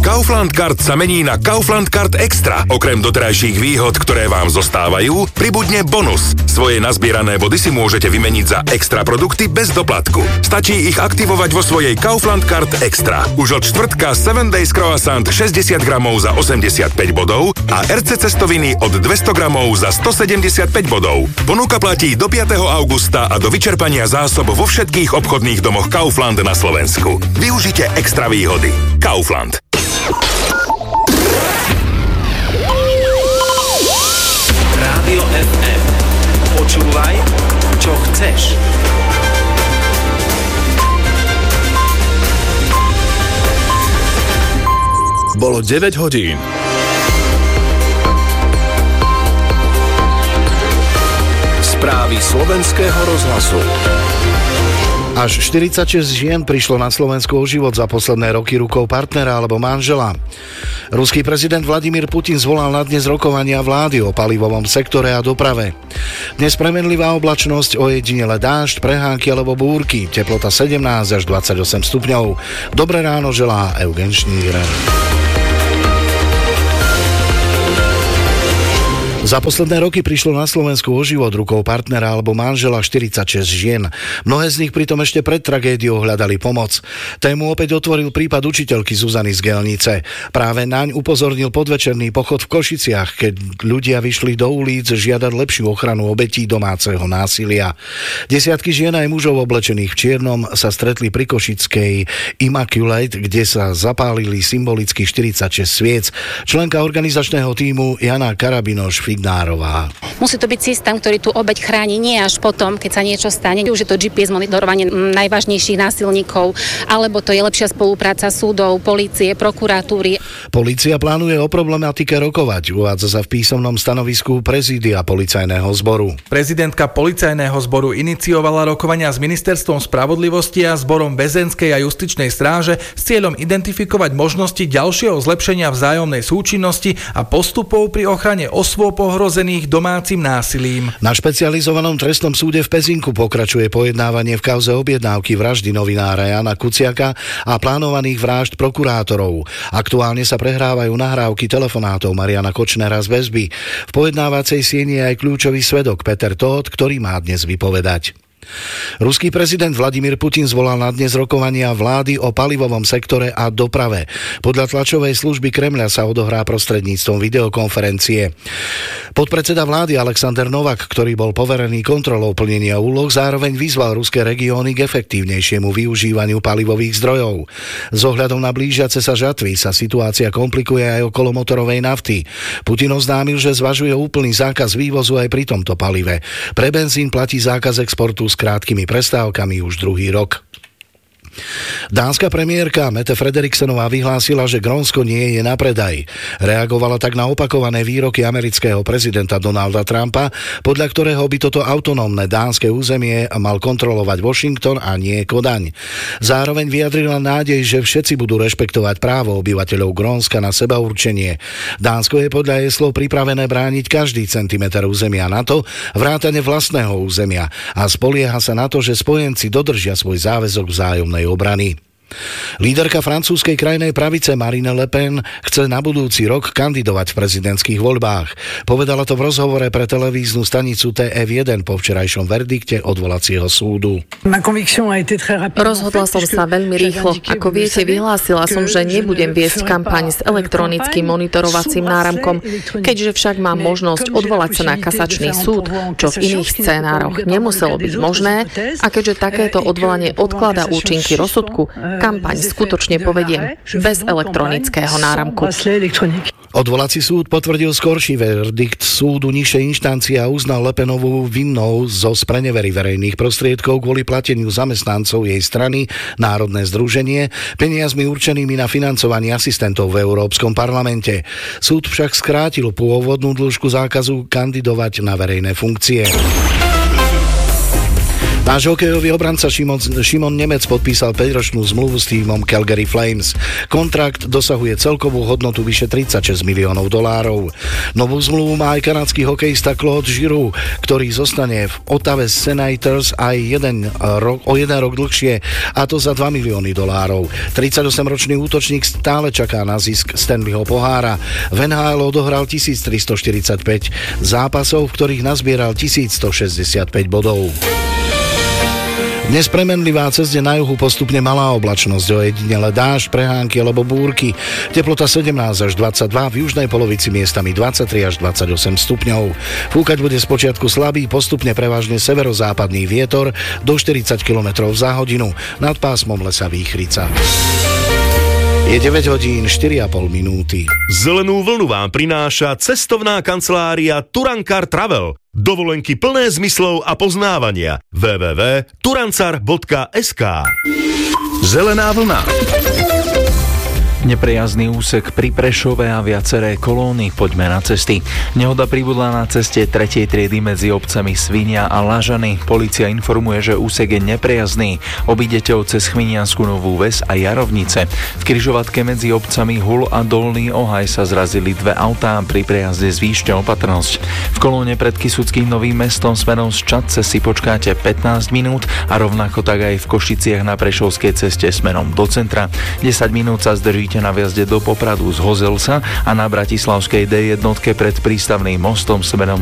Kaufland Card sa mení na Kaufland Card Extra. Okrem doterajších výhod, ktoré vám zostávajú, pribudne bonus. Svoje nazbierané body si môžete vymeniť za extra produkty bez doplatku. Stačí ich aktivovať vo svojej Kaufland Card Extra. Už od štvrtka 7 Days Croissant 60 gramov za 85 bodov a RC cestoviny od 200 gramov za 175 bodov. Ponuka platí do 5. augusta a do vyčerpania zásob vo všetkých obchodných domoch Kaufland na Slovensku. Využite extra výhody. Kaufland. Rádio FM. Počúvaj, čo chceš. Bolo 9 hodín. Správy slovenského rozhlasu. Až 46 žien prišlo na Slovensku o život za posledné roky rukou partnera alebo manžela. Ruský prezident Vladimír Putin zvolal na dnes rokovania vlády o palivovom sektore a doprave. Dnes premenlivá oblačnosť, ojedinele dážď, prehánky alebo búrky, teplota 17 až 28 stupňov. Dobré ráno želá Eugen Šnírer. Za posledné roky prišlo na Slovensku o život rukou partnera alebo manžela 46 žien. Mnohé z nich pritom ešte pred tragédiou hľadali pomoc. Tému opäť otvoril prípad učiteľky Zuzany z Gelnice. Práve naň upozornil podvečerný pochod v Košiciach, keď ľudia vyšli do ulic žiadať lepšiu ochranu obetí domáceho násilia. Desiatky žien aj mužov oblečených v čiernom sa stretli pri košickej Immaculate, kde sa zapálili symbolicky 46 sviec. Členka organizačného tímu Jana Karabinoš Fidnárová. Musí to byť systém, ktorý tú obeť chráni nie až potom, keď sa niečo stane. Už je to GPS monitorovanie najvážnejších násilníkov, alebo to je lepšia spolupráca súdov, polície, prokuratúry. Polícia plánuje o problematike rokovať, uvádza sa v písomnom stanovisku prezídia policajného zboru. Prezidentka policajného zboru iniciovala rokovania s Ministerstvom spravodlivosti a zborom väzenskej a justičnej stráže s cieľom identifikovať možnosti ďalšieho zlepšenia vzájomnej súčinnosti a postupov pri ochrane osôb ohrozených domácim násilím. Na špecializovanom trestnom súde v Pezinku pokračuje pojednávanie v kauze objednávky vraždy novinára Jana Kuciaka a plánovaných vražd prokurátorov. Aktuálne sa prehrávajú nahrávky telefonátov Mariana Kočnera z väzby. V pojednávacej sieni je aj kľúčový svedok Peter Tóth, ktorý má dnes vypovedať. Ruský prezident Vladimír Putin zvolal na dnes rokovania vlády o palivovom sektore a doprave. Podľa tlačovej služby Kremľa sa odohrá prostredníctvom videokonferencie. Podpredseda vlády Alexander Novak, ktorý bol poverený kontrolou plnenia úloh, zároveň vyzval ruské regióny k efektívnejšiemu využívaniu palivových zdrojov. S ohľadom na blížiace sa žatvy sa situácia komplikuje aj okolo motorovej nafty. Putin oznámil, že zvažuje úplný zákaz vývozu aj pri tomto palive. Pre benzín platí zákaz exportu s krátkými prestávkami už druhý rok. Dánska premiérka Mette Frederiksenová vyhlásila, že Grónsko nie je na predaj. Reagovala tak na opakované výroky amerického prezidenta Donalda Trumpa, podľa ktorého by toto autonómne dánske územie mal kontrolovať Washington a nie Kodaň. Zároveň vyjadrila nádej, že všetci budú rešpektovať právo obyvateľov Grónska na sebaurčenie. Dánsko je podľa jej slov pripravené brániť každý centimeter územia NATO, vrátane vlastného územia, a spolieha sa na to, že spojenci dodržia svoj záväzok vzájomnej obrany. Líderka francúzskej krajnej pravice Marine Le Pen chce na budúci rok kandidovať v prezidentských voľbách. Povedala to v rozhovore pre televíznu stanicu TF1 po včerajšom verdikte odvolacieho súdu. Rozhodla som sa veľmi rýchlo. Ako viete, vyhlásila som, že nebudem viesť kampaň s elektronickým monitorovacím náramkom, keďže však mám možnosť odvolať sa na kasačný súd, čo v iných scénároch nemuselo byť možné, a keďže takéto odvolanie odkladá účinky rozsudku, kampaň skutočne povediem bez elektronického náramku. Odvolací súd potvrdil skorší verdikt súdu nižšej inštancie a uznal Le Penovú vinnou zo sprenevery verejných prostriedkov kvôli plateniu zamestnancov jej strany Národné združenie peniazmi určenými na financovanie asistentov v Európskom parlamente. Súd však skrátil pôvodnú dĺžku zákazu kandidovať na verejné funkcie. Náš hokejový obranca Šimon Nemec podpísal 5-ročnú zmluvu s tímom Calgary Flames. Kontrakt dosahuje celkovú hodnotu vyše $36 miliónov. Novú zmluvu má aj kanadský hokejista Claude Giroux, ktorý zostane v Ottawa Senators aj o jeden rok dlhšie, a to za $2 milióny. 38-ročný útočník stále čaká na zisk Stanleyho pohára. V NHL odohral 1345 zápasov, v ktorých nazbieral 1165 bodov. Dnes premenlivá, cez deň na juhu postupne malá oblačnosť, ojedinele dážď, prehánky alebo búrky. Teplota 17 až 22, v južnej polovici miestami 23 až 28 stupňov. Fúkať bude spočiatku slabý, postupne prevažne severozápadný vietor do 40 km za hodinu. Nad pásmom lesa výchrica. Je 9 hodín 4,5 minúty. Zelenú vlnu vám prináša cestovná kancelária Turankar Travel. Dovolenky plné zmyslov a poznávania. www.turancar.sk. Zelená vlna. Neprejazný úsek pri Prešove a viaceré kolóny. Poďme na cesty. Nehoda pribudla na ceste 3. triedy medzi obcami Svinia a Lažany. Polícia informuje, že úsek je neprejazný. Obídete ho cez Chminiansku Novú Ves a Jarovnice. V križovatke medzi obcami Hul a Dolný Ohaj sa zrazili dve autá. Pri prejazde zvýšte opatrnosť. V kolóne pred Kysuckým Novým Mestom smerom z Čadce si počkáte 15 minút a rovnako tak aj v Košiciach na Prešovskej ceste smerom do centra. 10 minút sa zdržíte na viazde do Popradu z Hozelsa a na Bratislavskej D1 pred prístavným mostom smerom